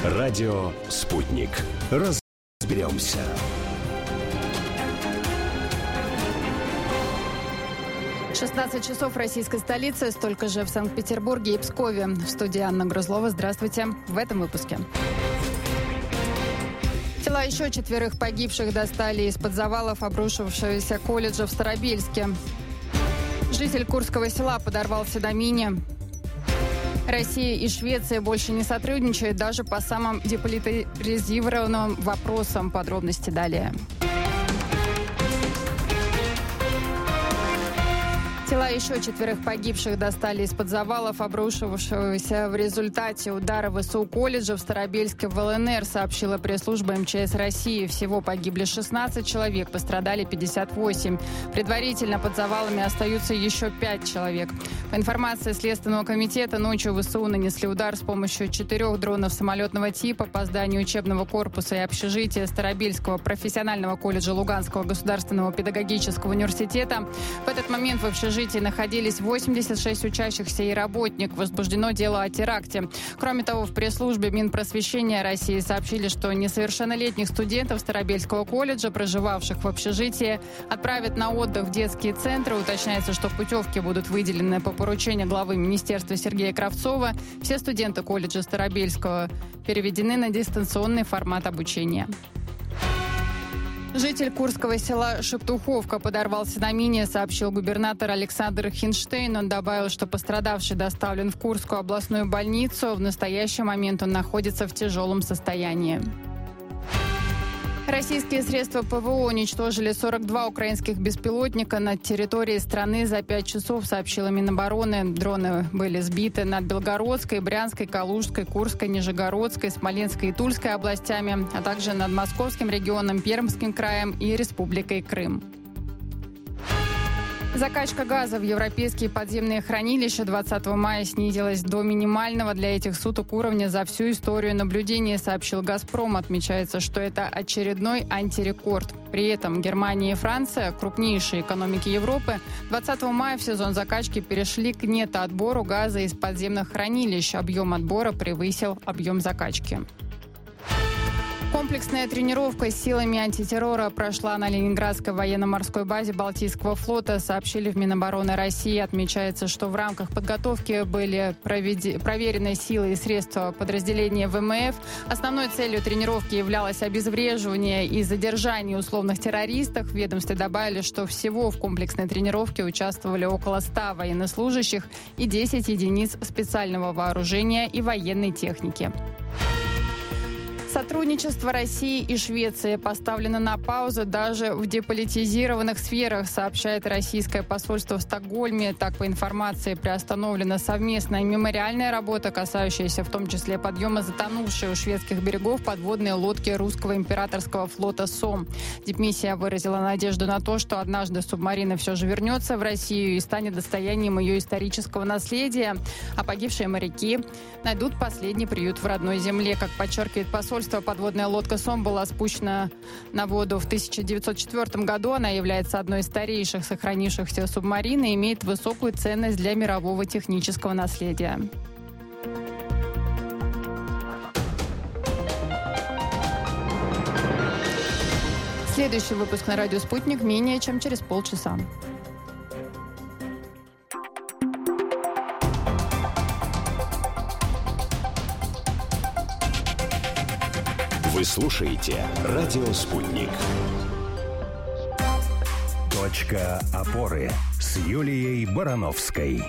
Радио «Спутник». Разберемся. «16 часов» в российской столице, столько же в Санкт-Петербурге и Пскове. В студии Анна Грузлова. Здравствуйте. В этом выпуске. Тела еще 4 погибших достали из-под завалов обрушившегося колледжа в Старобельске. Житель Курского села подорвался на мине. Россия и Швеция больше не сотрудничают даже по самым деполитаризированным вопросам. Подробности далее. Тела еще 4 погибших достали из-под завалов, обрушившегося в результате удара ВСУ колледжа в Старобельске в ЛНР, сообщила пресс-служба МЧС России. Всего погибли 16 человек, пострадали 58. Предварительно под завалами остаются еще 5 человек. По информации Следственного комитета, ночью ВСУ нанесли удар с помощью 4 дронов самолетного типа по зданию учебного корпуса и общежития Старобельского профессионального колледжа Луганского государственного педагогического университета. В этот момент в общежитии находились 86 учащихся и работник. Возбуждено дело о теракте. Кроме того, в пресс-службе Минпросвещения России сообщили, что несовершеннолетних студентов Старобельского колледжа, проживавших в общежитии, отправят на отдых в детские центры. Уточняется, что путевки будут выделены по поручению главы министерства Сергея Кравцова. Все студенты колледжа Старобельского переведены на дистанционный формат обучения. Житель Курского села Шептуховка подорвался на мине, сообщил губернатор Александр Хинштейн. Он добавил, что пострадавший доставлен в Курскую областную больницу. В настоящий момент он находится в тяжелом состоянии. Российские средства ПВО уничтожили 42 украинских беспилотника над территорией страны за 5 часов, сообщила Минобороны. Дроны были сбиты над Белгородской, Брянской, Калужской, Курской, Нижегородской, Смоленской и Тульской областями, а также над Московским регионом, Пермским краем и Республикой Крым. Закачка газа в европейские подземные хранилища 20 мая снизилась до минимального для этих суток уровня за всю историю наблюдения, сообщил «Газпром». Отмечается, что это очередной антирекорд. При этом Германия и Франция, крупнейшие экономики Европы, 20 мая в сезон закачки перешли к нетоотбору газа из подземных хранилищ. Объем отбора превысил объем закачки. Комплексная тренировка с силами антитеррора прошла на Ленинградской военно-морской базе Балтийского флота, сообщили в Минобороны России. Отмечается, что в рамках подготовки были проверены силы и средства подразделения ВМФ. Основной целью тренировки являлось обезвреживание и задержание условных террористов. В ведомстве добавили, что всего в комплексной тренировке участвовали около 100 военнослужащих и 10 единиц специального вооружения и военной техники. Сотрудничество России и Швеции поставлено на паузу даже в деполитизированных сферах, сообщает российское посольство в Стокгольме. Так, по информации, приостановлена совместная мемориальная работа, касающаяся в том числе подъема затонувшей у шведских берегов подводной лодки русского императорского флота «Сом». Дипмиссия выразила надежду на то, что однажды субмарина все же вернется в Россию и станет достоянием ее исторического наследия, а погибшие моряки найдут последний приют в родной земле. Как подчеркивает посольство, подводная лодка «Сом» была спущена на воду в 1904 году. Она является одной из старейших сохранившихся субмарин и имеет высокую ценность для мирового технического наследия. Следующий выпуск на радио «Спутник» менее чем через полчаса. Вы слушаете «Радио Спутник». Точка опоры с Юлией Барановской.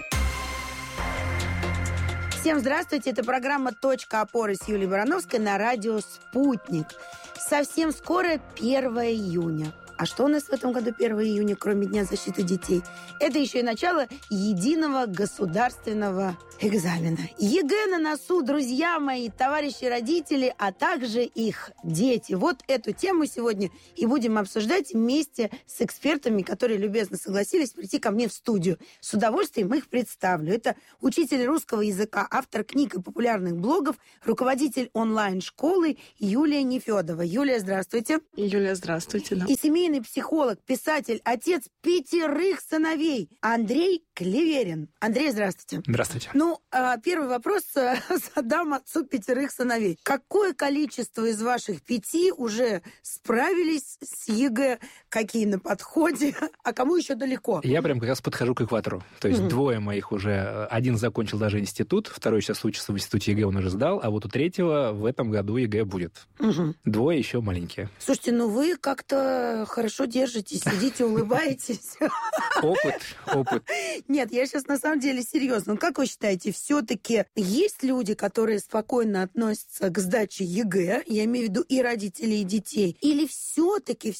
Всем здравствуйте, это программа «Точка опоры» с Юлией Барановской на радио «Спутник». Совсем скоро 1 июня. А что у нас в этом году 1 июня, кроме Дня защиты детей? Это еще и начало единого государственного экзамена. ЕГЭ на носу, друзья мои, товарищи родители, а также их дети. Вот эту тему сегодня и будем обсуждать вместе с экспертами, которые любезно согласились прийти ко мне в студию. С удовольствием их представлю. Это учитель русского языка, автор книг и популярных блогов, руководитель онлайн-школы Юлия Нефедова. Юлия, здравствуйте. Юлия, здравствуйте. Да. И семейный семейный психолог, писатель, отец 5 сыновей Андрей Клеверин. Андрей, здравствуйте. Здравствуйте. Первый вопрос задам отцу 5 сыновей. Какое количество из ваших 5 уже справились с ЕГЭ? Какие на подходе? А кому еще далеко? Я прям как раз подхожу к экватору. То есть 2 моих уже... Один закончил даже институт, второй сейчас учится в институте ЕГЭ, он уже сдал, а вот у 3-го в этом году ЕГЭ будет. 2 еще маленькие. Слушайте, вы как-то хорошо держитесь, сидите, улыбаетесь. Опыт. Нет, я сейчас на самом деле серьезно. Как вы считаете, все-таки есть люди, которые спокойно относятся к сдаче ЕГЭ, я имею в виду и родителей, и детей, или все-таки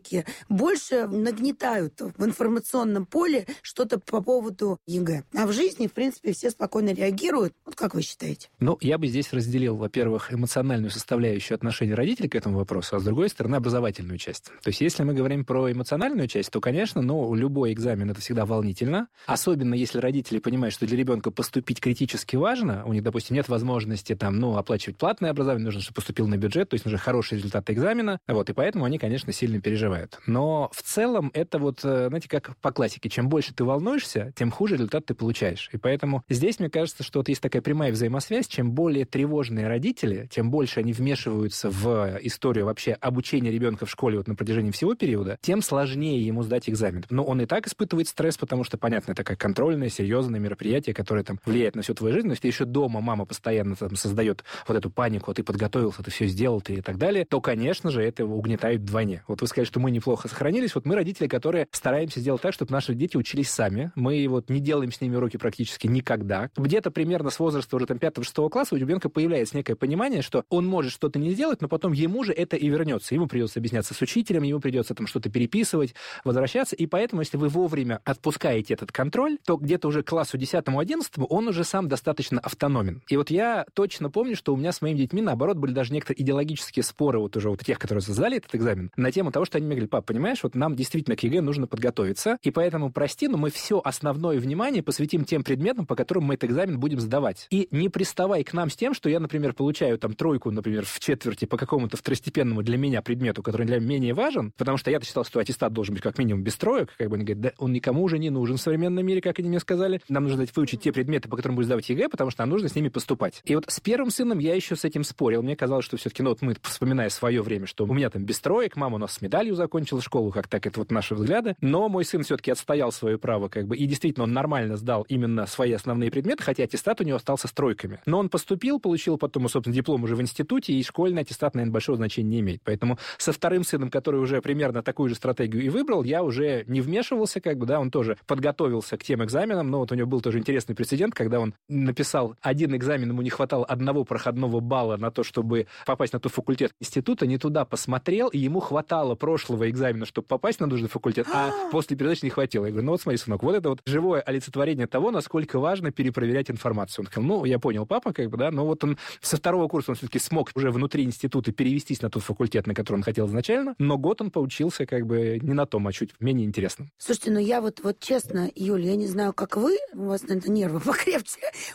больше нагнетают в информационном поле что-то по поводу ЕГЭ? А в жизни, в принципе, все спокойно реагируют. Вот как вы считаете? Я бы здесь разделил, во-первых, эмоциональную составляющую отношения родителей к этому вопросу, а с другой стороны, образовательную часть. То есть, если мы говорим про эмоциональную часть, то, конечно, любой экзамен — это всегда волнительно, особенно если родители понимают, что для ребенка поступить критически важно, у них, допустим, нет возможности оплачивать платное образование, нужно, чтобы поступил на бюджет, то есть нужны хорошие результаты экзамена, и поэтому они, конечно, сильно переживают. Но в целом это знаете, как по классике, чем больше ты волнуешься, тем хуже результат ты получаешь. И поэтому здесь, мне кажется, что есть такая прямая взаимосвязь, чем более тревожные родители, тем больше они вмешиваются в историю вообще обучения ребенка в школе на протяжении всего периода, тем сложнее ему сдать экзамен. Но он и так испытывает стресс, потому что, понятно, это как контрольное, серьезное мероприятие, которое влияет на всю твою жизнь. Но если еще дома мама постоянно создает эту панику, ты подготовился, ты все сделал, и так далее, то, конечно же, это угнетает вдвойне. Вы сказали, что мы неплохо сохранились. Мы родители, которые стараемся сделать так, чтобы наши дети учились сами. Мы не делаем с ними уроки практически никогда. Где-то примерно с возраста уже 5-6 класса у ребенка появляется некое понимание, что он может что-то не сделать, но потом ему же это и вернется. Ему придется объясняться с учителем, ему придется что-то переписывать, возвращаться. И поэтому, если вы вовремя отпускаете этот контроль, то где-то уже к классу 10-11 он уже сам достаточно автономен. И я точно помню, что у меня с моими детьми, наоборот, были даже некоторые идеологические споры уже тех, которые создали этот экзамен, на тему того, что они мне говорили: пап, понимаешь, нам действительно к ЕГЭ нужно подготовиться, и поэтому, прости, но мы все основное внимание посвятим тем предметам, по которым мы этот экзамен будем сдавать. И не приставай к нам с тем, что я, например, получаю 3, например, в четверти по какому-то второстепенному для меня предмету, который для меня менее важен, потому что я-то считал, что аттестат должен быть как минимум без троек, они говорят, да он никому уже не нужен в современном мире, как они мне сказали. Нам нужно выучить те предметы, по которым будем сдавать ЕГЭ, потому что нам нужно с ними поступать. И с первым сыном я еще с этим спорил. Мне казалось, что все-таки, мы, вспоминая свое время, что у меня без троек, мама у нас с медалью закончила школу, как так, это наши взгляды. Но мой сын все-таки отстоял свое право, и действительно он нормально сдал именно свои основные предметы, хотя аттестат у него остался с тройками. Но он поступил, получил потом, собственно, диплом уже в институте, и школьный аттестат, наверное, большого значения не имеет. Поэтому со вторым сыном, который уже примерно такую же стратегию и выбрал, я уже не вмешивался, он тоже подготовился к тем экзаменам, но у него был тоже интересный прецедент, когда он написал один экзамен, ему не хватало 1 проходного балла на то, чтобы попасть на тот факультет института, не туда посмотрел, и ему хватало прошлого экзамена, чтобы попасть на нужный факультет, а после передачи не хватило. Я говорю, смотри, сынок, это живое олицетворение того, насколько важно перепроверять информацию. Он сказал, я понял, папа, но он со 2 курса он все-таки смог уже внутри института перевестись на тот факультет, на который он хотел изначально, но год он поучился не на том, а чуть менее интересным. Слушайте, я честно, Юля, я не знаю, как вы, у вас, наверное, нервы покрепче.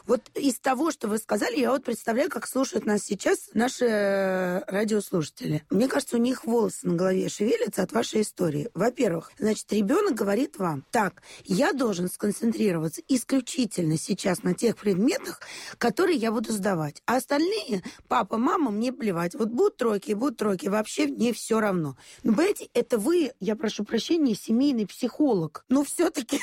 Из того, что вы сказали, я представляю, как слушают нас сейчас наши радиослушатели. Мне кажется, у них волосы на голове шевелятся от вашей истории. Во-первых, ребенок говорит вам: так, я должен сконцентрироваться исключительно сейчас на тех предметах, которые я буду сдавать. А остальные, папа, мама, мне плевать. Будут тройки, вообще мне все равно. Понимаете, это вы, я прошу прощения, семейный психолог. Все-таки...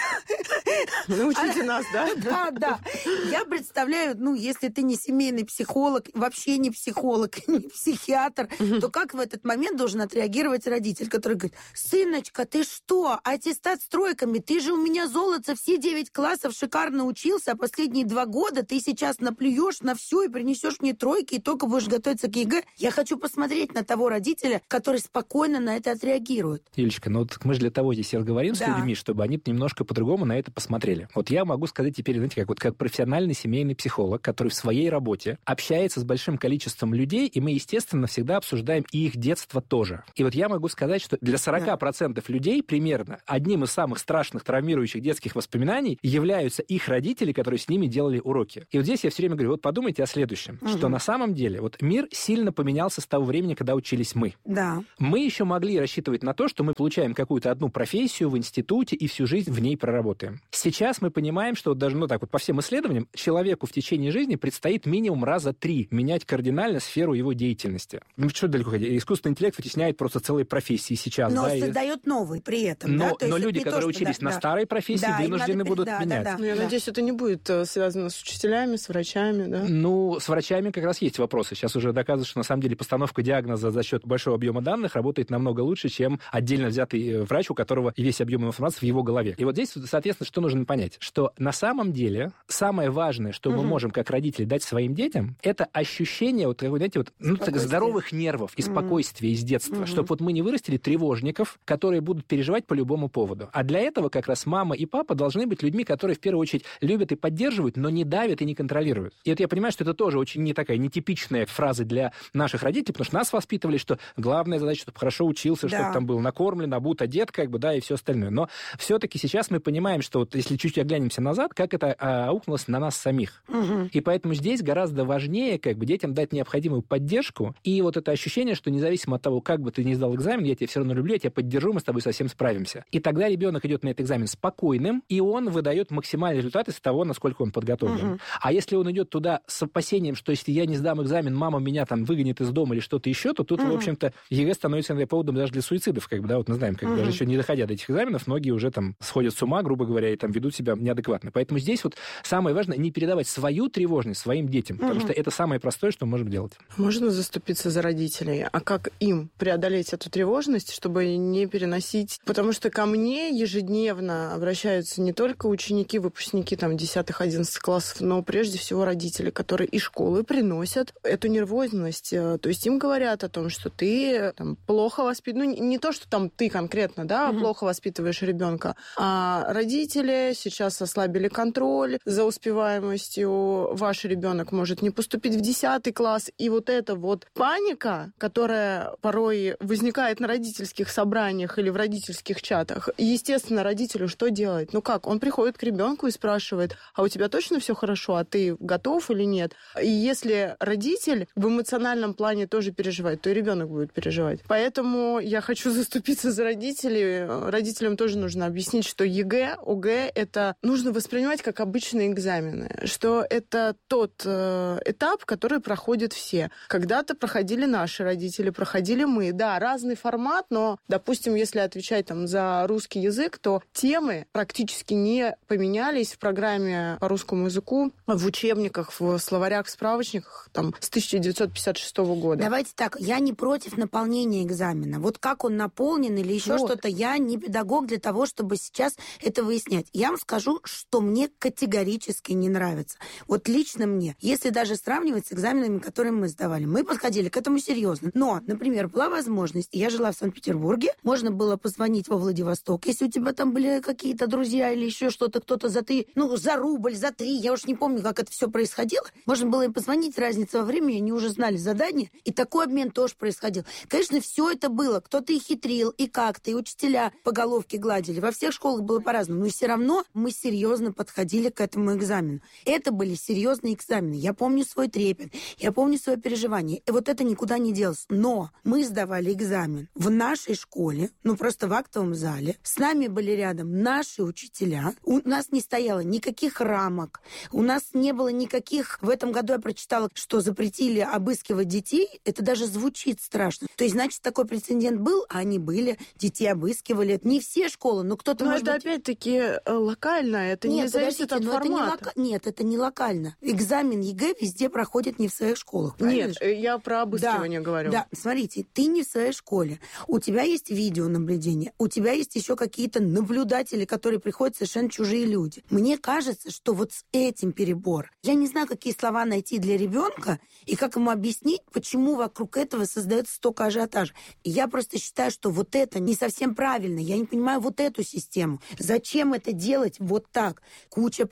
Научите нас, да? Да. Я представляю, если ты не семейный психолог, вообще не психолог, не психиатр, то как в этот момент должен отреагировать родитель, который говорит: сыночка, ты что, аттестат с тройками, ты же у меня золото, все 9 классов шикарно учился, а последние 2 года ты сейчас наплюешь на все и принесешь мне тройки, и только будешь готовиться к ЕГЭ. Я хочу посмотреть на того родителя, который спокойно на это отреагирует. Юлечка, мы же для того здесь разговариваем с людьми, чтобы они немножко по-другому на это посмотрели. Я могу сказать теперь, как профессиональный семейный психолог, который в своей работе общается с большим количеством людей, и мы, естественно, всегда обсуждаем и их детство тоже. И я могу сказать, что для 40% людей примерно одним из самых страшных травмирующих детских воспоминаний являются их родители, которые с ними делали уроки. И здесь я все время говорю, подумайте о следующем, что на самом деле мир сильно поменялся с того времени, когда учились мы. Да. Мы еще могли рассчитывать рассчитывать на то, что мы получаем какую-то одну профессию в институте и всю жизнь в ней проработаем. Сейчас мы понимаем, что даже, по всем исследованиям, человеку в течение жизни предстоит минимум раза 3 менять кардинально сферу его деятельности. Что далеко ходить? Искусственный интеллект вытесняет просто целые профессии сейчас. Но создает новые при этом. Но люди, которые учились на старой профессии, вынуждены будут менять. Я надеюсь, это не будет связано с учителями, с врачами, да? С врачами как раз есть вопросы. Сейчас уже доказывают, что на самом деле постановка диагноза за счет большого объема данных работает намного лучше, чем отдельно взятый врач, у которого весь объем информации в его голове. И вот здесь, соответственно, что нужно понять? Что на самом деле самое важное, что мы можем как родители дать своим детям, это ощущение здоровых нервов и спокойствия из детства, чтобы мы не вырастили тревожников, которые будут переживать по любому поводу. А для этого как раз мама и папа должны быть людьми, которые в первую очередь любят и поддерживают, но не давят и не контролируют. И я понимаю, что это тоже очень нетипичная фраза для наших родителей, потому что нас воспитывали, что главная задача, чтобы хорошо учился, чтобы там был накормлен, обут, одет, и все остальное. Но все-таки сейчас мы понимаем, что если чуть-чуть оглянемся назад, как это аукнулось на нас самих. И поэтому здесь гораздо важнее детям дать необходимую поддержку и это ощущение, что независимо от того, как бы ты ни сдал экзамен, я тебя все равно люблю, я тебя поддержу, мы с тобой совсем справимся. И тогда ребенок идет на этот экзамен спокойным, и он выдает максимальный результат из того, насколько он подготовлен. А если он идет туда с опасением, что если я не сдам экзамен, мама меня выгонит из дома или что-то еще, то тут, в общем-то, ЕГЭ становится поводом даже для суицидов. Мы знаем, даже еще не доходя до этих экзаменов, многие уже сходят с ума, грубо говоря, и ведут себя неадекватно. Поэтому здесь самое важное не передавать свою тревожность своим детям, потому что это самое простое, что мы можем делать. Можно заступиться за родителей? А как им преодолеть эту тревожность, чтобы не переносить? Потому что ко мне ежедневно обращаются не только ученики, выпускники 10-11 классов, но прежде всего родители, которые из школы приносят эту нервозность. То есть им говорят о том, что ты плохо воспитываешь. Не то, что ты конкретно, плохо воспитываешь ребенка, а родители сейчас ослабили контроль за успеваемостью. Ваш ребенок может не поступить в 10 класс. И эта паника, которая порой возникает на родительских собраниях или в родительских чатах, естественно, родителю что делать? Он приходит к ребенку и спрашивает, а у тебя точно все хорошо, а ты готов или нет? И если родитель в эмоциональном плане тоже переживает, то и ребенок будет переживать. Поэтому я хочу заступиться за родителей. Родителям тоже нужно объяснить, что ЕГЭ, ОГЭ это нужно воспринимать как обычные экзамены, что это тот этап, который проходят все. Когда-то проходили наши родители, проходили мы. Да, разный формат, но, допустим, если отвечать за русский язык, то темы практически не поменялись в программе по русскому языку, в учебниках, в словарях, в справочниках с 1956 года. Давайте так, я не против наполнения экзамена. Как он наполнен или еще что-то, я не педагог для того, чтобы сейчас это выяснять. Я вам скажу, что мне категорически не нравится. Лично мне, если даже сравнивать с экзаменами, которые мы сдавали, мы подходили к этому серьезно. Но, например, была возможность, я жила в Санкт-Петербурге, можно было позвонить во Владивосток, если у тебя там были какие-то друзья или еще что-то, кто-то за рубль, за 3, я уж не помню, как это все происходило. Можно было им позвонить, разница во времени, они уже знали задание, и такой обмен тоже происходил. Конечно, все это было, кто-то и хитрил, и как-то, и учителя по головке гладили. Во всех школах было по-разному, но все равно мы серьезно подходили к этому экзамену. Это были серьезные экзамены. Я помню свой трепет, я помню свое переживание. И это никуда не делось. Но мы сдавали экзамен в нашей школе, просто в актовом зале. С нами были рядом наши учителя. У нас не стояло никаких рамок. У нас не было никаких... В этом году я прочитала, что запретили обыскивать детей. Это даже звучит страшно. То есть, значит, такой прецедент был, а они были. Детей обыскивали. Не все школы, но кто-то... Но это опять-таки локально. Это не зависит от формата. Нет, это не локально. Экзамен ЕГЭ везде проходит не в своих школах. Нет, я про обыскивание говорю. Да, смотрите, ты не в своей школе. У тебя есть видеонаблюдение. У тебя есть еще какие-то наблюдатели, которые приходят совершенно чужие люди. Мне кажется, что с этим перебор. Я не знаю, какие слова найти для ребенка и как ему объяснить, почему вокруг этого создается столько ажиотажа. И я просто считаю, что это не совсем правильно. Я не понимаю эту систему. Зачем это делать так? Куча правил.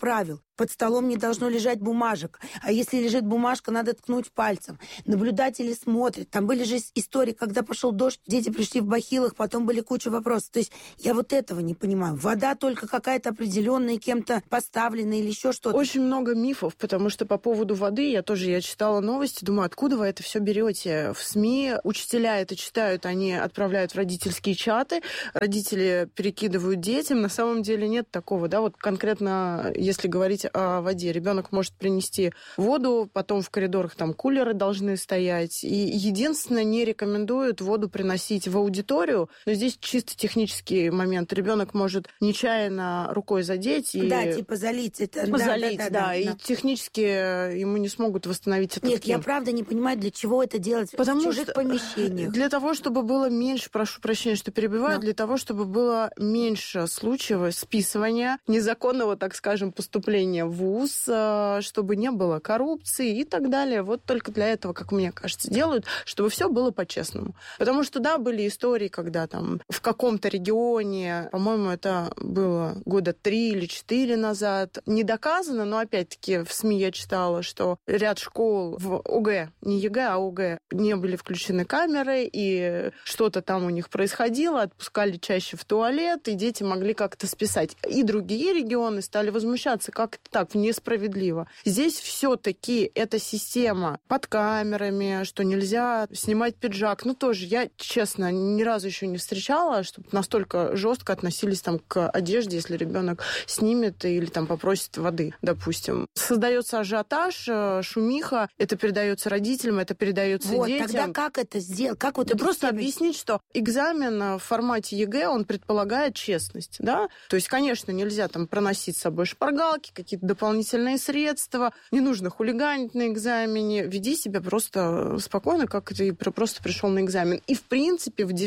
под столом не должно лежать бумажек. А если лежит бумажка, надо ткнуть пальцем. Наблюдатели смотрят. Там были же истории, когда пошел дождь, дети пришли в бахилах, потом были куча вопросов. То есть я вот этого не понимаю. Вода только какая-то определенная, кем-то поставленная или еще что-то. Очень много мифов, потому что по поводу воды я читала новости, думаю, откуда вы это все берете? В СМИ учителя это читают, они отправляют в родительские чаты, родители перекидывают детям. На самом деле нет такого, да, вот конкретно, если говорить о воде, ребенок может принести воду, потом в коридорах там кулеры должны стоять. И единственное, не рекомендуют воду приносить в аудиторию, но здесь чисто технический момент. Ребенок может нечаянно рукой задеть и... Да, типа залить это. Залить, да. И технически ему не смогут восстановить этот Нет, я правда не понимаю, для чего это делать в чужих помещениях. Для того, чтобы было меньше, прошу прощения, что перебиваю, для того, чтобы было меньше случаев списывания, незаконного, так скажем, поступления в ВУЗ, чтобы не было коррупции и так далее. Вот только для этого, как мне кажется, делают, чтобы все было по-честному. Потому что, да, были истории, когда там в каком-то регионе, по-моему, это было года 3 или 4 назад, не доказано, но опять-таки в СМИ я читала, что ряд школ в ОГЭ, не ЕГЭ, а ОГЭ, не были включены камеры, и что-то там у них происходило, отпускали чаще в туалет, и дети могли как-то списать. И другие регионы стали возмущаться, как это так, несправедливо. Здесь все-таки эта система под камерами, что нельзя снимать пиджак. Ну, тоже, я, честно, ни разу еще не встречала, чтобы настолько жестко относились там к одежде, если ребенок снимет или там попросит воды, допустим. Создается ажиотаж, шумиха, это передается родителям, это передается детям. Тогда как это сделать? Как вот это просто объяснить, что экзамен в формате ЕГЭ, он предполагает честность, да? То есть, конечно, нельзя там проносить с собой шпаргалки, какие-то дополнительные средства, не нужно хулиганить на экзамене, веди себя просто спокойно, как ты просто пришел на экзамен. И, в принципе, в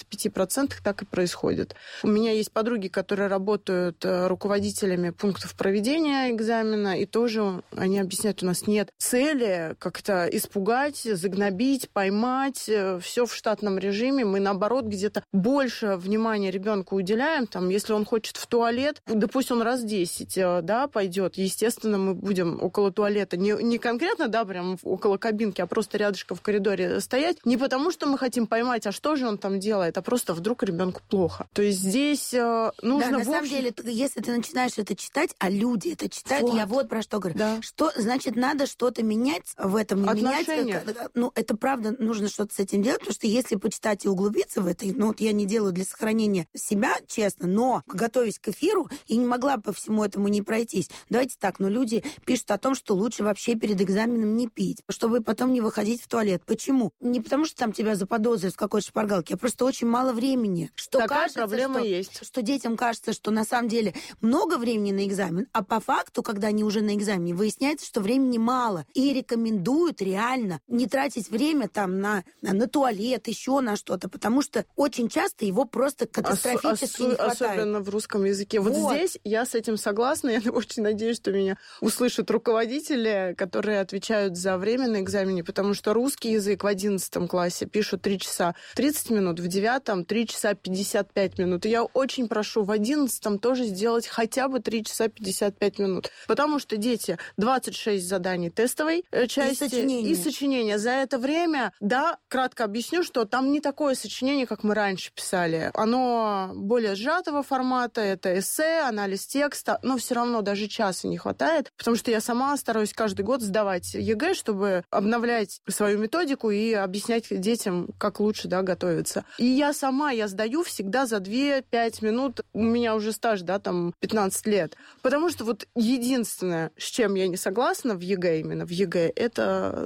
95% так и происходит. У меня есть подруги, которые работают руководителями пунктов проведения экзамена, и тоже они объясняют, у нас нет цели как-то испугать, загнобить, поймать, все в штатном режиме. Мы, наоборот, где-то больше внимания ребенку уделяем. Там, если он хочет в туалет, да пусть он раз 10, да, пойдет. Естественно, мы будем около туалета, не конкретно, да, прям около кабинки, а просто рядышком в коридоре стоять. Не потому, что мы хотим поймать, а что же он там делает, а просто вдруг ребенку плохо. То есть здесь нужно... Да, на самом деле, если ты начинаешь это читать, а люди это читают, я вот про что говорю. Да. Что, значит, надо что-то менять в этом, не отношения. Менять. Ну, это правда, нужно что-то с этим делать, потому что если почитать и углубиться в это, ну, вот я не делаю для сохранения себя, честно, но готовясь к эфиру, и не могла по всему этому не пройтись. Давайте так, но люди пишут о том, что лучше вообще перед экзаменом не пить, чтобы потом не выходить в туалет. Почему? Не потому, что там тебя заподозрят в какой-то шпаргалке, а просто очень мало времени. Что такая кажется, проблема есть. Что детям кажется, что на самом деле много времени на экзамен, а по факту, когда они уже на экзамене, выясняется, что времени мало. И рекомендуют реально не тратить время там на туалет, еще на что-то, потому что очень часто его просто катастрофически не хватает. Особенно в русском языке. Вот здесь я с этим согласна. Я очень надеюсь, что меня услышат руководители, которые отвечают за время на экзамене, потому что русский язык в 11 классе пишут 3 часа 30 минут, в 9 3 часа 55 минут. И я очень прошу в 11 тоже сделать хотя бы 3 часа 55 минут. Потому что дети 26 заданий тестовой части и сочинения. За это время, да, кратко объясню, что там не такое сочинение, как мы раньше писали. Оно более сжатого формата, это эссе, анализ текста, но все равно даже часа не хватает, потому что я сама стараюсь каждый год сдавать ЕГЭ, чтобы обновлять свою методику и объяснять детям, как лучше, да, готовиться. И я сдаю всегда за 2-5 минут. У меня уже стаж, да, там 15 лет. Потому что вот единственное, с чем я не согласна в ЕГЭ, именно в ЕГЭ, это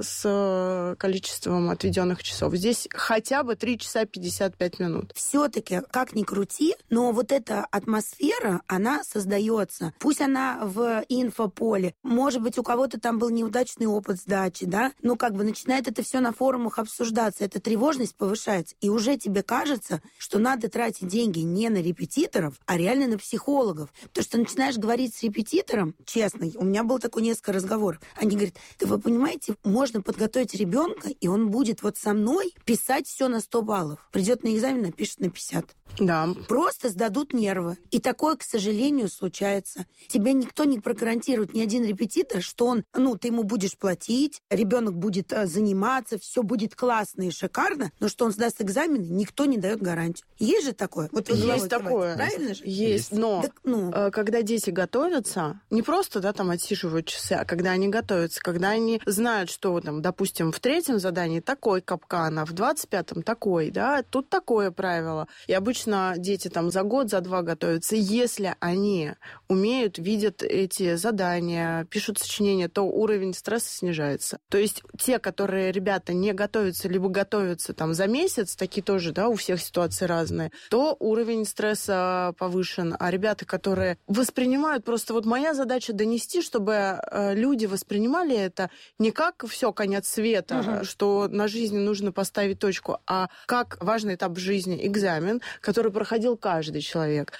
с количеством отведенных часов. Здесь хотя бы 3 часа 55 минут. Все-таки, как ни крути, но вот эта атмосфера, она создается. Пусть она в инфополе. Может быть, у кого-то там был неудачный опыт сдачи, да? Ну, как бы начинает это все на форумах обсуждаться. Эта тревожность повышается. И уже тебе кажется, что надо тратить деньги не на репетиторов, а реально на психологов. Потому что начинаешь говорить с репетитором, честно, у меня было такое несколько разговоров. Они говорят, да вы понимаете, можно подготовить ребенка, и он будет вот со мной писать все на 100 баллов. Придет на экзамен, напишет на 50. Да. Просто сдадут нервы. И такое, к сожалению, случается. Тебе никто не прогарантирует ни один репетитор, что он, ты ему будешь платить, ребенок будет заниматься, все будет классно и шикарно, но что он сдаст экзамены, никто не дает гарантию. Есть же такое? Вот есть такое. Правильно же? Есть. Но когда дети готовятся, не просто, там отсиживают часы, а когда они готовятся, когда они знают, что, допустим, в 3-м задании такой капкан, а в 25-м такой, тут такое правило. И обычно дети за год, за 2 готовятся. Если они умеют, видят эти задания, пишут сочинения, то уровень стресса снижается. То есть те, которые ребята не готовятся, либо готовятся за месяц, такие тоже, у всех ситуации разные, то уровень стресса повышен. А ребята, которые воспринимают, просто моя задача донести, чтобы люди воспринимали это не как все, конец света, что на жизни нужно поставить точку, а как важный этап жизни, экзамен, который проходил каждый человек.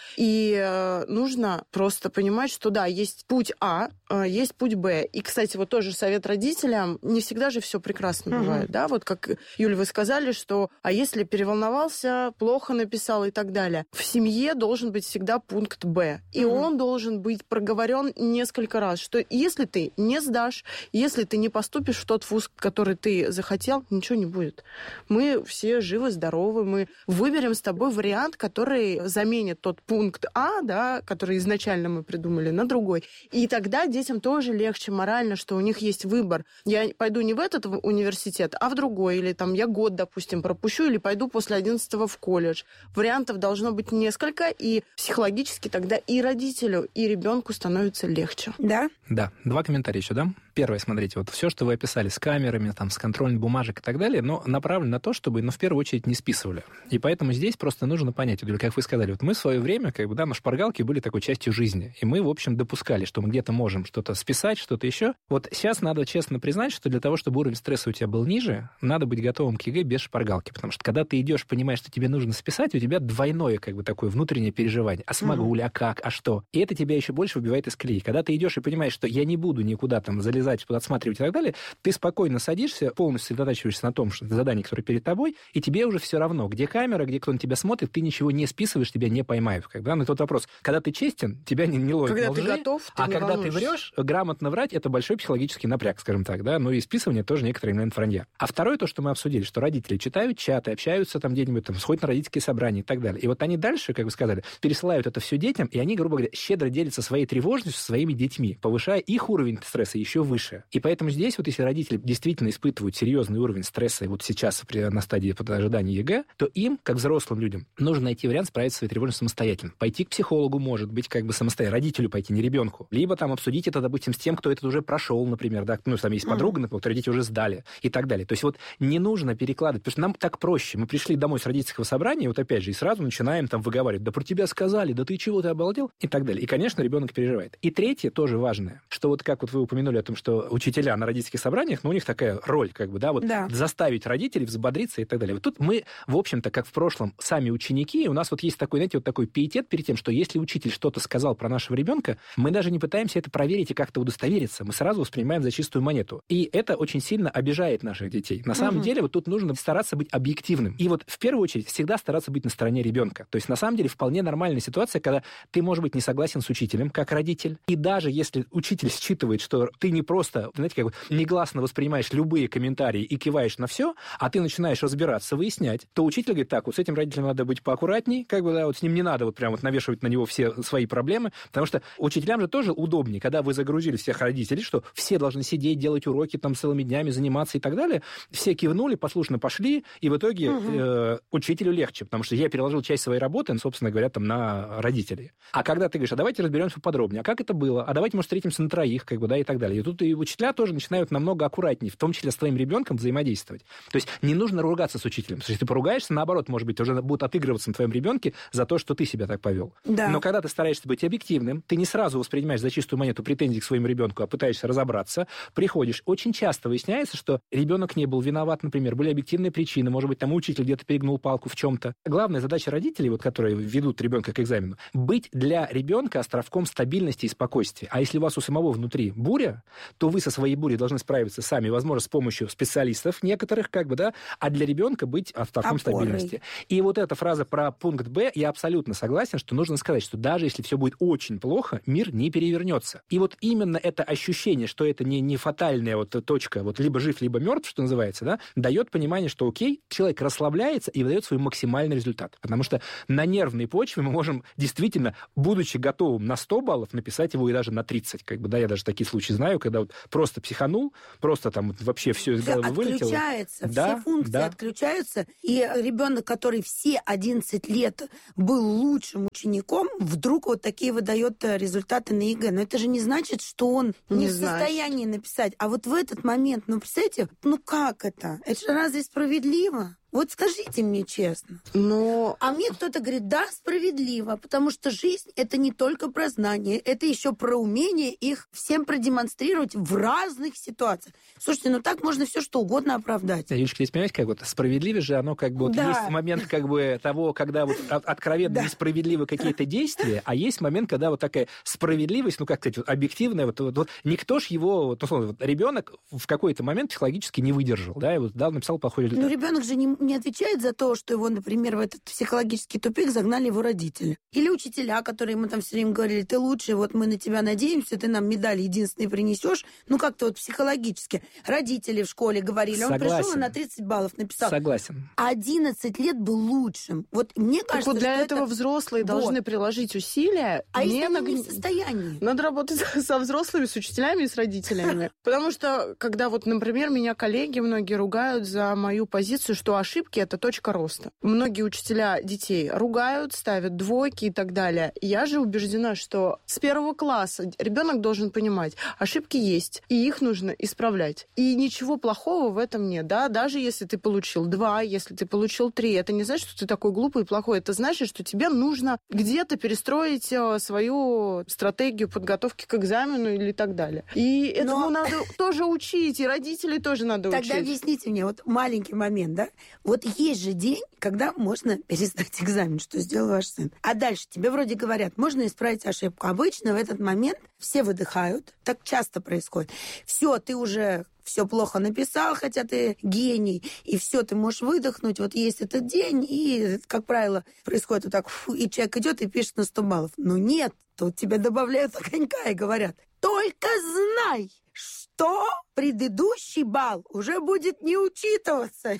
И нужно просто понимать, что есть путь А, есть путь Б. И, кстати, тоже совет родителям, не всегда же все прекрасно бывает, как, Юль, вы сказали, что а если переволновался, плохо написал и так далее. В семье должен быть всегда пункт Б. И он должен быть проговорен несколько раз, что если ты не сдашь, если ты не поступишь в тот вуз, который ты захотел, ничего не будет. Мы все живы, здоровы, мы выберем с тобой вариант, который заменит тот пункт А, который изначально мы придумали, на другой. И тогда детям тоже легче морально, что у них есть выбор. Я пойду не в этот университет, а в другой. Или я год, допустим, пропущу, или пойду после 11-го в колледж. Вариантов должно быть несколько, и психологически тогда и родителю, и ребенку становится легче. Да? Да. 2 комментария еще дам. Первое, смотрите, все, что вы описали с камерами, с контролем бумажек и так далее, но направлено на то, чтобы, в первую очередь, не списывали. И поэтому здесь просто нужно понять, как вы сказали, мы в свое время, на шпаргалке были такой частью жизни, и мы, в общем, допускали, что мы где-то можем что-то списать, что-то еще. Сейчас надо честно признать, что для того, чтобы уровень стресса у тебя был ниже, надо быть готовым к ЕГЭ без шпаргалки, потому что когда ты идешь, понимаешь, что тебе нужно списать, у тебя двойное, такое внутреннее переживание. А смогу ли, а как, а что? И это тебя еще больше выбивает из колеи. Когда ты идешь и понимаешь, что я не буду никуда залезать, подсматривать и так далее, ты спокойно садишься, полностью сосредотачиваешься на том, что задание, которое перед тобой, и тебе уже все равно, где камера, где кто на тебя смотрит, ты ничего не списываешь, тебя не поймают. Но тот вопрос, когда ты честен, тебя не ловят когда на лжи, ты готов, ты не когда волнуешься. ты врешь, грамотно врать, это большой психологический напряг, скажем так, но и списывание тоже некоторый элемент вранья. А второе, то, что мы обсудили, что родители читают чаты, общаются где-нибудь, сходят на родительские собрания и так далее. И они дальше, как вы сказали, пересылают это все детям, и они, грубо говоря, щедро делятся своей тревожностью со своими детьми, повышая их уровень стресса еще выше. И поэтому здесь если родители действительно испытывают серьезный уровень стресса, и сейчас на стадии ожидания ЕГЭ, то им, как взрослым людям, нужно найти вариант справиться с своей тревожностью самостоятельно. Пойти к психологу, может быть, самостоятельно, родителю пойти, не ребенку. Либо обсудить это, допустим, с тем, кто это уже прошел, например, там есть подруга, например, родители уже сдали и так далее. То есть не нужно перекладывать, потому что нам так проще. Мы пришли домой с родительского собрания, опять же, и сразу начинаем выговаривать, да про тебя сказали, да ты чего, ты обалдел? И так далее. И, конечно, ребенок переживает. И третье, тоже важное, что как вы упомянули о том, что учителя на родительских собраниях, у них такая роль, заставить родителей взбодриться и так далее. Тут мы, в общем-то, как в прошлом, сами ученики, у нас есть такой, такой пиетет перед тем, что если учитель что-то сказал про нашего ребенка, мы даже не пытаемся это проверить и как-то удостовериться. Мы сразу воспринимаем за чистую монету. И это очень сильно обижает наших детей. На самом деле, тут нужно стараться быть объективным. И в первую очередь, всегда стараться быть на стороне ребенка. То есть, на самом деле, вполне нормальная ситуация, когда ты, может быть, не согласен с учителем, как родитель. И даже если учитель считывает, что ты не просто, негласно воспринимаешь любые комментарии и киваешь на все, а ты начинаешь разбираться, выяснять, то учитель говорит, с этим родителем надо быть поаккуратней, с ним не надо навешивать на него все свои проблемы, потому что учителям же тоже удобнее, когда вы загрузили всех родителей, что все должны сидеть, делать уроки целыми днями, заниматься и так далее, все кивнули, послушно пошли, и в итоге учителю легче, потому что я переложил часть своей работы, собственно говоря, на родителей. А когда ты говоришь, давайте разберемся поподробнее, а как это было, а давайте, может, встретимся на троих, и так далее. И тут и учителя тоже начинают намного аккуратнее, в том числе с твоим ребенком взаимодействовать. То есть не нужно ругаться с учителем. Потому что если ты поругаешься, наоборот, может быть, уже будут отыгрываться на твоем ребенке за то, что ты себя так повел. Да. Но когда ты стараешься быть объективным, ты не сразу воспринимаешь за чистую монету претензии к своему ребенку, а пытаешься разобраться, приходишь. Очень часто выясняется, что ребенок не был виноват, например, были объективные причины, может быть, учитель где-то перегнул палку в чем-то. Главная задача родителей, которые ведут ребенка к экзамену, быть для ребенка островком стабильности и спокойствия. А если у вас у самого внутри буря, то вы со своей бурей должны справиться сами, возможно, с помощью специалистов некоторых, а для ребенка быть в таком стабильности. И вот эта фраза про пункт Б, я абсолютно согласен, что нужно сказать, что даже если все будет очень плохо, мир не перевернется. И вот именно это ощущение, что это не фатальная точка, либо жив, либо мертв, что называется, дает понимание, что окей, человек расслабляется и выдает свой максимальный результат. Потому что на нервной почве мы можем действительно, будучи готовым на 100 баллов, написать его и даже на 30. Я даже такие случаи знаю, когда просто психанул, просто вообще все из головы вылетело. Отключается, все функции отключаются, и ребенок, который все 11 лет был лучшим учеником, вдруг такие выдает результаты на ЕГЭ. Но это же не значит, что он не в состоянии написать. А в этот момент, представляете, как это? Это же разве справедливо? Скажите мне честно. А мне кто-то говорит, да, справедливо, потому что жизнь — это не только про знания, это еще про умение их всем продемонстрировать в разных ситуациях. Слушайте, так можно все что угодно оправдать. Юлечка, здесь, понимаете, справедливость же, оно есть момент того, когда откровенно несправедливы какие-то действия, а есть момент, когда такая справедливость, объективная, никто ж его, ребенок в какой-то момент психологически не выдержал, написал плохой результат. Ребенок же не отвечает за то, что его, например, в этот психологический тупик загнали его родители. Или учителя, которые ему все время говорили, ты лучший, мы на тебя надеемся, ты нам медаль единственный принесешь. Как-то психологически. Родители в школе говорили, он пришел и на 30 баллов написал. Согласен. 11 лет был лучшим. Мне кажется, для этого взрослые должны приложить усилия. А если они не в состоянии? Надо работать со взрослыми, с учителями и с родителями. Потому что, когда например, меня коллеги многие ругают за мою позицию, что ошибки — это точка роста. Многие учителя детей ругают, ставят двойки и так далее. Я же убеждена, что с 1 класса ребенок должен понимать, ошибки есть, и их нужно исправлять. И ничего плохого в этом нет, даже если ты получил 2, если ты получил 3, это не значит, что ты такой глупый и плохой, это значит, что тебе нужно где-то перестроить свою стратегию подготовки к экзамену или так далее. И этому надо тоже учить, и родителей тоже надо учить. Тогда объясните мне, маленький момент, есть же день, когда можно пересдать экзамен, что сделал ваш сын. А дальше тебе вроде говорят, можно исправить ошибку. Обычно в этот момент все выдыхают, так часто происходит. Все, ты уже все плохо написал, хотя ты гений, и все, ты можешь выдохнуть. Есть этот день, и, как правило, происходит и человек идет и пишет на 100 баллов. Нет, тут тебе добавляют огонька и говорят, только знай, что предыдущий балл уже будет не учитываться.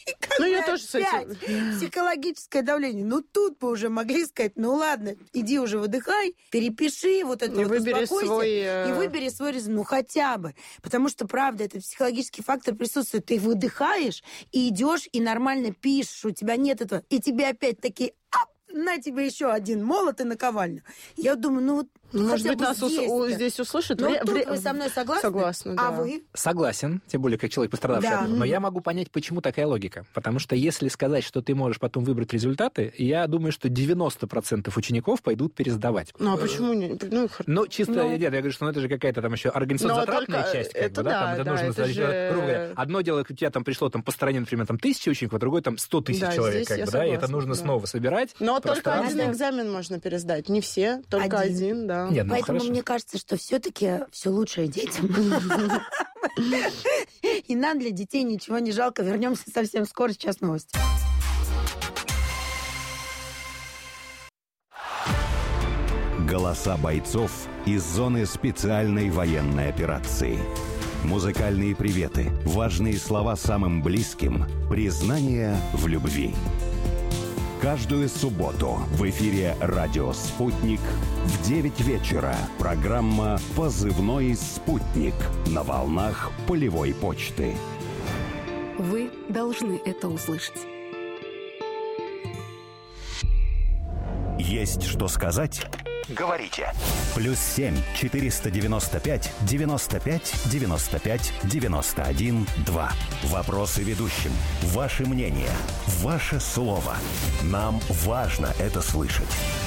Я тоже с этим. Психологическое давление. Тут бы уже могли сказать, ладно, иди уже выдыхай, перепиши успокойся, и выбери свой результат. Хотя бы. Потому что, правда, этот психологический фактор присутствует. Ты выдыхаешь, и идешь, и нормально пишешь. У тебя нет этого. И тебе опять-таки на тебе еще один молот и наковальню. Я думаю, может быть, нас здесь услышат. Тут вы со мной согласны? Согласна, да. А вы? Согласен, тем более как человек пострадавший. Да. Но я могу понять, почему такая логика. Потому что если сказать, что ты можешь потом выбрать результаты, я думаю, что 90% учеников пойдут пересдавать. А почему не? Чисто, я говорю, что это же какая-то еще организационно-затратная часть. Это нужно грубо говоря. Одно дело, у тебя пришло по стране, например, 1000 учеников, а другое 100 тысяч человек. И это нужно снова собирать. Но только один экзамен можно пересдать. Не все, только один, да. Нет, поэтому мне кажется, что все-таки все лучшее детям. И нам для детей ничего не жалко. Вернемся совсем скоро. Сейчас новости. Голоса бойцов из зоны специальной военной операции. Музыкальные приветы, важные слова самым близким, признание в любви. Каждую субботу в эфире «Радио Спутник» в 9 вечера программа «Позывной Спутник» на волнах полевой почты. Вы должны это услышать. Есть что сказать? Говорите. +7 495 95 95 91 2. Вопросы ведущим. Ваше мнение. Ваше слово. Нам важно это слышать.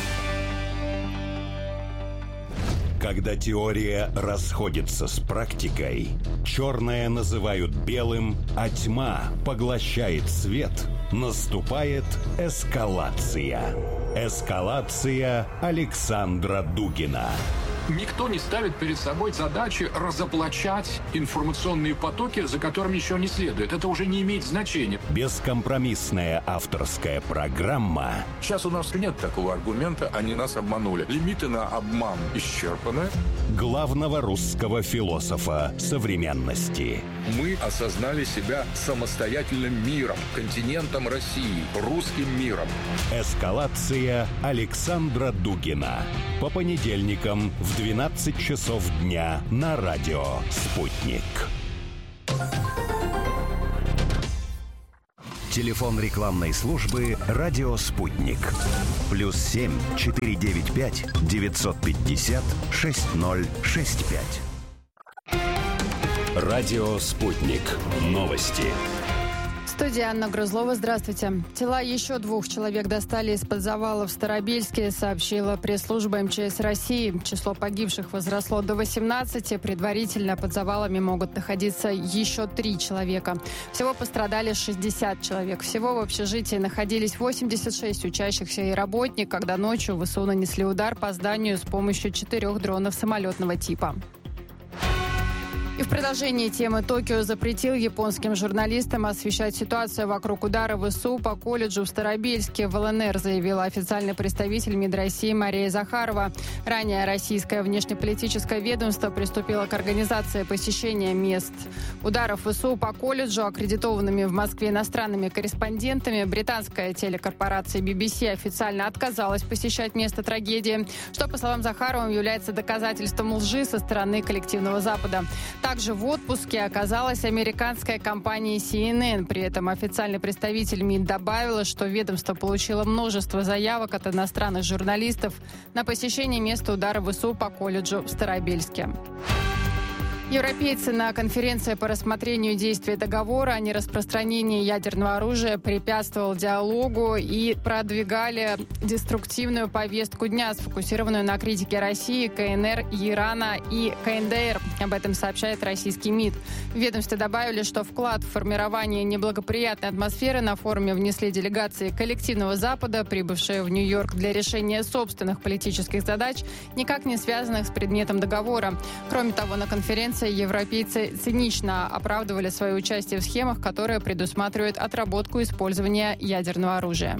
Когда теория расходится с практикой, черное называют белым, а тьма поглощает свет, наступает эскалация. Эскалация Александра Дугина. Никто не ставит перед собой задачи разоблачать информационные потоки, за которыми еще не следует. Это уже не имеет значения. Бескомпромиссная авторская программа. Сейчас у нас нет такого аргумента, они нас обманули. Лимиты на обман исчерпаны. Главного русского философа современности. Мы осознали себя самостоятельным миром, континентом России, русским миром. Эскалация Александра Дугина. По понедельникам в 12 часов дня на радио «Спутник». Телефон рекламной службы «Радио Спутник». +7 495 950 6065. Радио «Спутник». Новости. Студия Анна Грузлова. Здравствуйте. Тела еще 2 человек достали из-под завала в Старобельске, сообщила пресс-служба МЧС России. Число погибших возросло до 18. Предварительно под завалами могут находиться еще 3 человека. Всего пострадали 60 человек. Всего в общежитии находились 86 учащихся и работник, когда ночью ВСУ нанесли удар по зданию с помощью 4 дронов самолетного типа. И в продолжении темы Токио запретил японским журналистам освещать ситуацию вокруг удара ВСУ по колледжу в Старобельске в ЛНР, заявила официальный представитель МИД России Мария Захарова. Ранее российское внешнеполитическое ведомство приступило к организации посещения мест ударов ВСУ по колледжу аккредитованными в Москве иностранными корреспондентами. Британская телекорпорация BBC официально отказалась посещать место трагедии, что, по словам Захарова, является доказательством лжи со стороны коллективного Запада. Также в отпуске оказалась американская компания CNN. При этом официальный представитель МИД добавила, что ведомство получило множество заявок от иностранных журналистов на посещение места удара ВСУ по колледжу в Старобельске. Европейцы на конференции по рассмотрению действия договора о нераспространении ядерного оружия препятствовал диалогу и продвигали деструктивную повестку дня, сфокусированную на критике России, КНР, Ирана и КНДР. Об этом сообщает российский МИД. В ведомстве добавили, что вклад в формирование неблагоприятной атмосферы на форуме внесли делегации коллективного Запада, прибывшие в Нью-Йорк для решения собственных политических задач, никак не связанных с предметом договора. Кроме того, на конференции европейцы цинично оправдывали свое участие в схемах, которые предусматривают отработку использования ядерного оружия.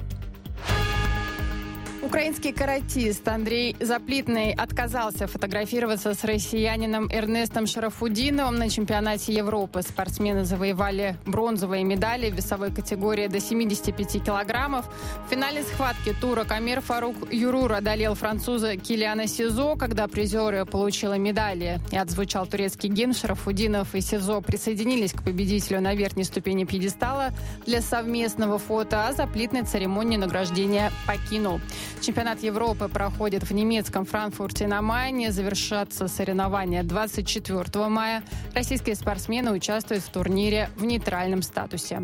Украинский каратист Андрей Заплитный отказался фотографироваться с россиянином Эрнестом Шарафудиновым на чемпионате Европы. Спортсмены завоевали бронзовые медали в весовой категории до 75 килограммов. В финале схватки турок Амир Фарук Юрур одолел француза Килиана Сизо, когда призеры получили медали. И отзвучал турецкий гимн. Шарафудинов и Сизо присоединились к победителю на верхней ступени пьедестала для совместного фото, а Заплитный церемонию награждения покинул. Чемпионат Европы проходит в немецком Франкфурте на Майне. Завершатся соревнования 24 мая. Российские спортсмены участвуют в турнире в нейтральном статусе.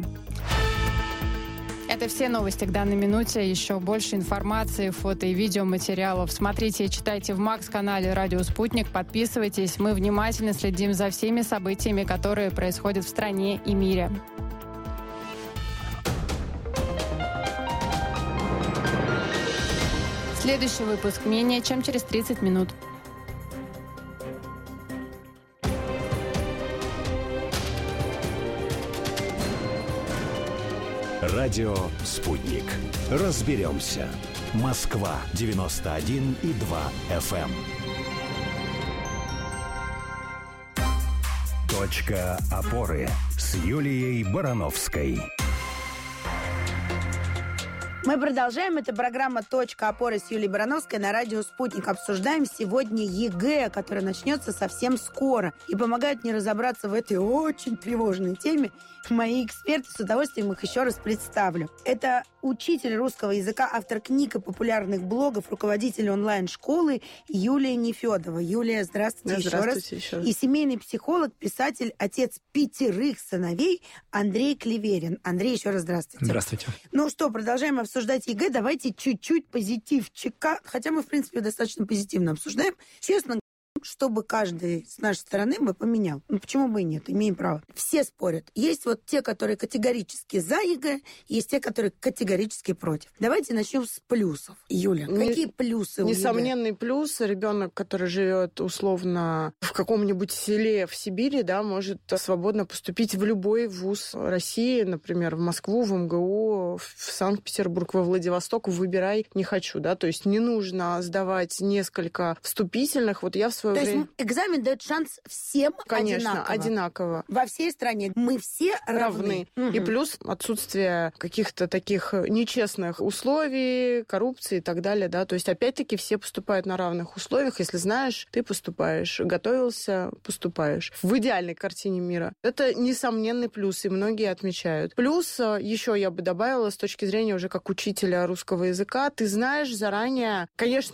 Это все новости к данной минуте. Еще больше информации, фото и видеоматериалов смотрите и читайте в МАКС-канале «Радио Спутник». Подписывайтесь. Мы внимательно следим за всеми событиями, которые происходят в стране и мире. Следующий выпуск менее чем через 30 минут. Радио «Спутник». Разберемся. Москва, 91,2 FM. Точка опоры с Юлией Барановской. Мы продолжаем. Это программа «Точка опоры» с Юлией Барановской на радио «Спутник». Обсуждаем сегодня ЕГЭ, которое начнется совсем скоро. И помогают мне разобраться в этой очень тревожной теме мои эксперты. С удовольствием их еще раз представлю. Это учитель русского языка, автор книг и популярных блогов, руководитель онлайн-школы Юлия Нефедова. Юлия, здравствуйте, еще раз. И семейный психолог, писатель, отец 5 сыновей Андрей Клеверин. Андрей, еще раз здравствуйте. Здравствуйте. Ну что, продолжаем обсуждать ЕГЭ. Давайте чуть-чуть позитивчика. Хотя мы, в принципе, достаточно позитивно обсуждаем. Честно, чтобы каждый с нашей стороны бы поменял. Ну, почему бы и нет? Имеем право. Все спорят. Есть вот те, которые категорически за ЕГЭ, есть те, которые категорически против. Давайте начнем с плюсов. Юля, какие плюсы у ЕГЭ? Несомненный плюс. Ребенок, который живет условно в каком-нибудь селе в Сибири, да, может свободно поступить в любой вуз России, например, в Москву, в МГУ, в Санкт-Петербург, во Владивосток, выбирай, не хочу, да, то есть не нужно сдавать несколько вступительных. Вот я в свое время... То есть экзамен дает шанс всем одинаково. Во всей стране мы все равны. И плюс отсутствие каких-то таких нечестных условий, коррупции и так далее, да, то есть опять-таки все поступают на равных условиях. Если знаешь, ты поступаешь. Готовился, поступаешь. В идеальной картине мира. Это несомненный плюс, и многие отмечают. Плюс еще я бы добавила с точки зрения уже как учителя русского языка, ты знаешь заранее, конечно,